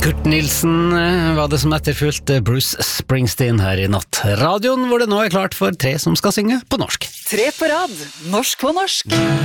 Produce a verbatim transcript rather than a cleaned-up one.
Kurt Nilsen var det som etterfulgte Bruce Springsteen her i natt. Radioen hvor det nå er klart for tre som skal synge på norsk. Tre på rad, norsk på norsk.